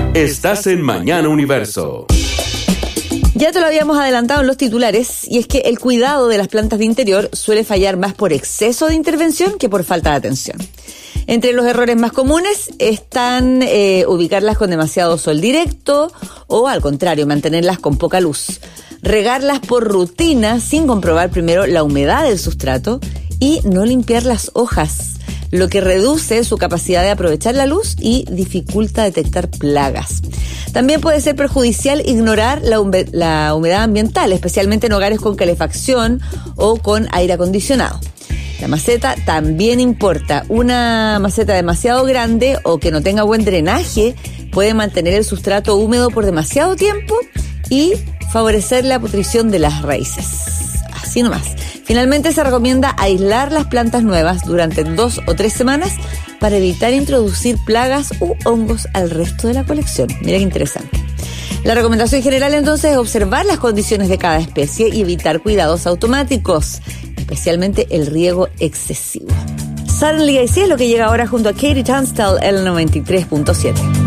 Estás en Mañana Universo. Ya te lo habíamos adelantado en los titulares, y es que el cuidado de las plantas de interior suele fallar más por exceso de intervención que por falta de atención. Entre los errores más comunes están ubicarlas con demasiado sol directo o, al contrario, mantenerlas con poca luz. Regarlas por rutina sin comprobar primero la humedad del sustrato y no limpiar las hojas, lo que reduce su capacidad de aprovechar la luz y dificulta detectar plagas. También puede ser perjudicial ignorar la humedad ambiental, especialmente en hogares con calefacción o con aire acondicionado. La maceta también importa. Una maceta demasiado grande o que no tenga buen drenaje puede mantener el sustrato húmedo por demasiado tiempo y favorecer la pudrición de las raíces. Así nomás. Finalmente se recomienda aislar las plantas nuevas durante 2 o 3 semanas para evitar introducir plagas u hongos al resto de la colección. Mira qué interesante. La recomendación general entonces es observar las condiciones de cada especie y evitar cuidados automáticos, especialmente el riego excesivo. Suddenly I See es lo que llega ahora junto a Katie Tunstall, el 93.7.